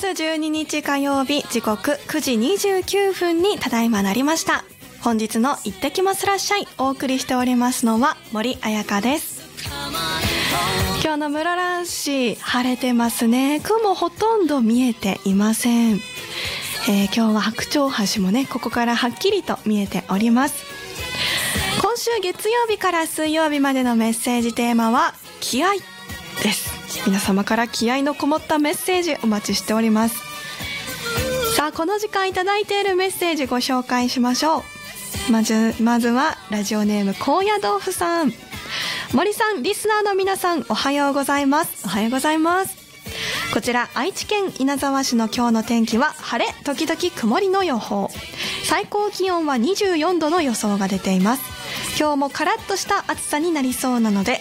月12日火曜日、時刻9時29分にただいまなりました。本日の行ってきますらっしゃい、お送りしておりますのは森彩香です。今日の室蘭市晴れてますね。雲ほとんど見えていません。今日は白鳥橋もね、ここからはっきりと見えております。今週月曜日から水曜日までのメッセージテーマは気合です。皆様から気合のこもったメッセージお待ちしております。さあ、この時間いただいているメッセージご紹介しましょう。まずはラジオネーム高野豆腐さん。森さん、リスナーの皆さん、おはようございます。おはようございます。こちら愛知県稲沢市の今日の天気は晴れ時々曇りの予報。最高気温は24度の予想が出ています。今日もカラッとした暑さになりそうなので、